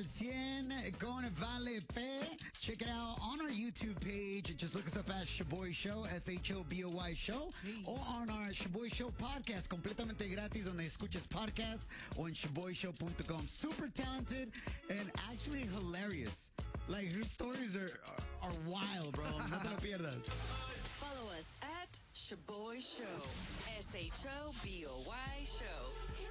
al 100 con Vale P. Check it out on our YouTube page. Just look us up at Shaboy Show, SHOBOY Show, or on our Shaboy Show podcast, completamente gratis, donde escuches podcast, o en shaboyshow.com. Super talented and actually hilarious. Like, her stories are wild, bro. No te lo pierdas. Follow us at Shaboy Show, SHOBOY Show.